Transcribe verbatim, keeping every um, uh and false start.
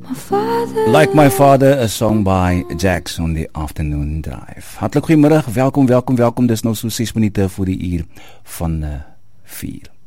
my father. Like My Father, a song by Jax on the Afternoon Drive. Hartlik goeiemiddag, welkom, welkom, welkom. Dis nou so ses minute voor die uur van uh, vier.